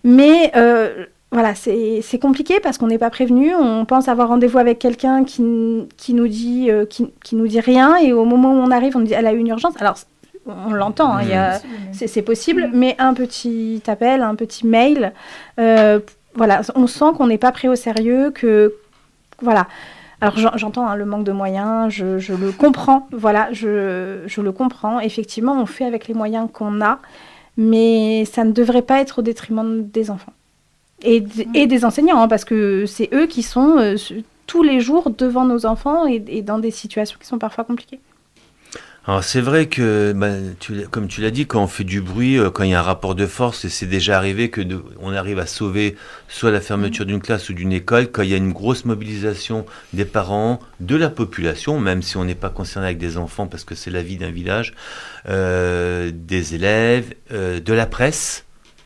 Mais voilà, c'est compliqué parce qu'on n'est pas prévenu. On pense avoir rendez-vous avec quelqu'un qui nous dit rien, et au moment où on arrive, on nous dit elle a eu une urgence. Alors on l'entend, hein, c'est possible, mais un petit appel, un petit mail, voilà, on sent qu'on n'est pas pris au sérieux, que voilà. Alors j'entends le manque de moyens, je le comprends, voilà, je le comprends. Effectivement, on fait avec les moyens qu'on a, mais ça ne devrait pas être au détriment des enfants et des enseignants, hein, parce que c'est eux qui sont tous les jours devant nos enfants et dans des situations qui sont parfois compliquées. Alors c'est vrai que, comme tu l'as dit, quand on fait du bruit, quand il y a un rapport de force, et c'est déjà arrivé on arrive à sauver soit la fermeture d'une classe ou d'une école, quand il y a une grosse mobilisation des parents, de la population, même si on n'est pas concerné avec des enfants parce que c'est la vie d'un village, des élèves, de la presse,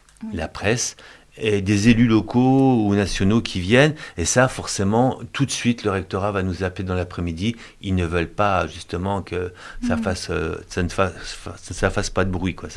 et des élus locaux ou nationaux qui viennent, et ça forcément tout de suite le rectorat va nous appeler dans l'après-midi. Ils ne veulent pas justement que ça fasse pas de bruit, quoi.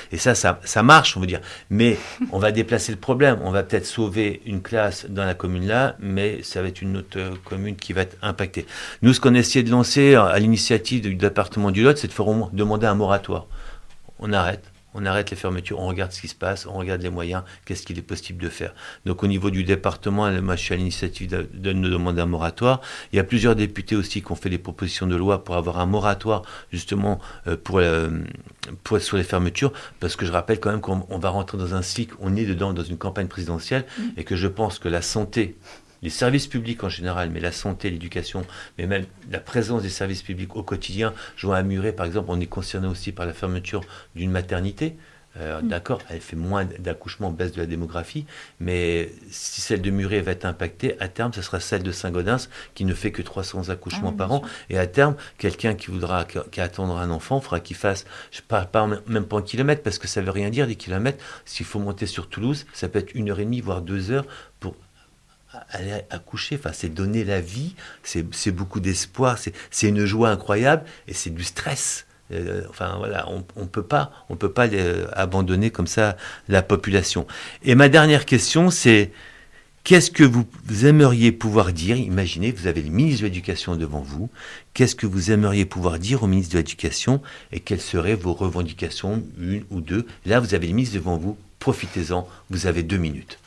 Ça marche, on veut dire, mais on va déplacer le problème. On va peut-être sauver une classe dans la commune là, mais ça va être une autre commune qui va être impactée. Nous, ce qu'on a essayé de lancer à l'initiative du département du Lot, c'est de demander un moratoire. On arrête les fermetures, on regarde ce qui se passe, on regarde les moyens, qu'est-ce qu'il est possible de faire. Donc au niveau du département, moi je suis à l'initiative de nous demander un moratoire. Il y a plusieurs députés aussi qui ont fait des propositions de loi pour avoir un moratoire justement pour être sur les fermetures, parce que je rappelle quand même qu'on va rentrer dans un cycle, on est dedans dans une campagne présidentielle, et que je pense que la santé, les services publics en général, mais la santé, l'éducation, mais même la présence des services publics au quotidien. Je vois à Muret, par exemple, on est concerné aussi par la fermeture d'une maternité. D'accord, elle fait moins d'accouchements, baisse de la démographie, mais si celle de Muret va être impactée, à terme, ce sera celle de Saint-Gaudens qui ne fait que 300 accouchements par an. Et à terme, quelqu'un qui attendra un enfant, faudra qu'il fasse, je parle pas même pas en kilomètres, parce que ça veut rien dire des kilomètres. S'il faut monter sur Toulouse, ça peut être 1h30, voire 2 heures pour aller accoucher. Enfin, c'est donner la vie, c'est beaucoup d'espoir, c'est une joie incroyable, et c'est du stress. Enfin voilà, on peut pas abandonner comme ça la population. Et ma dernière question, c'est qu'est-ce que vous aimeriez pouvoir dire? Imaginez, vous avez le ministre de l'Éducation devant vous. Qu'est-ce que vous aimeriez pouvoir dire au ministre de l'Éducation, et quelles seraient vos revendications, une ou deux? Là, vous avez le ministre devant vous, profitez-en, vous avez 2 minutes.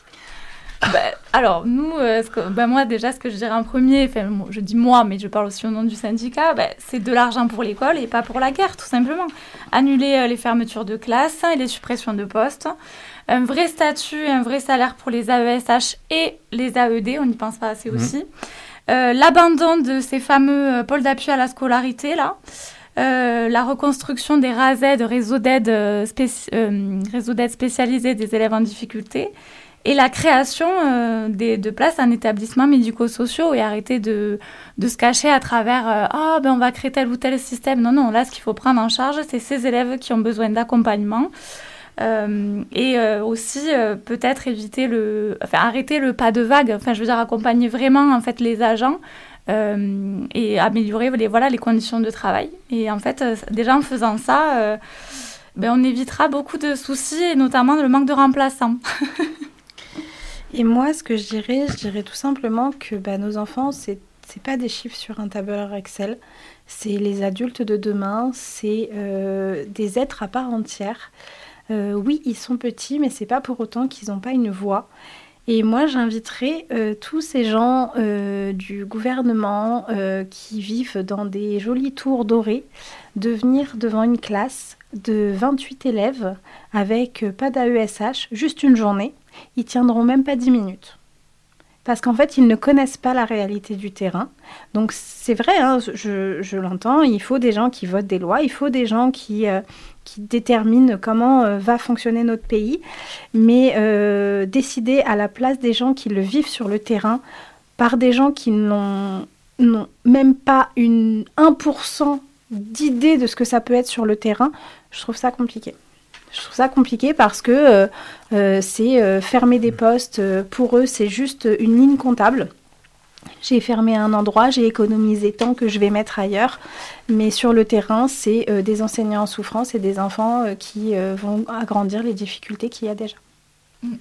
Alors, nous, moi, déjà, ce que je dirais en premier, je dis moi, mais je parle aussi au nom du syndicat, c'est de l'argent pour l'école et pas pour la guerre, tout simplement. Annuler les fermetures de classes et les suppressions de postes. Un vrai statut, un vrai salaire pour les AESH et les AED, on n'y pense pas assez aussi. L'abandon de ces fameux pôles d'appui à la scolarité, là. La reconstruction des RASED, réseaux d'aide spécialisés des élèves en difficulté. Et la création de places en établissements médico-sociaux, et arrêter de se cacher à travers on va créer tel ou tel système. Non, là, ce qu'il faut prendre en charge, c'est ces élèves qui ont besoin d'accompagnement. Aussi, peut-être arrêter le pas de vague. Enfin, je veux dire, accompagner vraiment, en fait, les agents et améliorer les conditions de travail. Et en fait, déjà en faisant ça, on évitera beaucoup de soucis, et notamment le manque de remplaçants. Et moi, ce que je dirais tout simplement que nos enfants, c'est pas des chiffres sur un tableur Excel, c'est les adultes de demain, c'est des êtres à part entière. Oui, ils sont petits, mais c'est pas pour autant qu'ils n'ont pas une voix. Et moi, j'inviterais tous ces gens du gouvernement qui vivent dans des jolies tours dorées de venir devant une classe de 28 élèves avec pas d'AESH, juste une journée. Ils tiendront même pas 10 minutes. Parce qu'en fait, ils ne connaissent pas la réalité du terrain. Donc, c'est vrai, hein, je l'entends, il faut des gens qui votent des lois, il faut des gens qui déterminent comment va fonctionner notre pays. Mais décider à la place des gens qui le vivent sur le terrain, par des gens qui n'ont même pas 1% d'idée de ce que ça peut être sur le terrain, je trouve ça compliqué. Je trouve ça compliqué parce que c'est fermer des postes. Pour eux, c'est juste une ligne comptable. J'ai fermé un endroit, j'ai économisé tant que je vais mettre ailleurs. Mais sur le terrain, c'est des enseignants en souffrance et des enfants qui vont agrandir les difficultés qu'il y a déjà.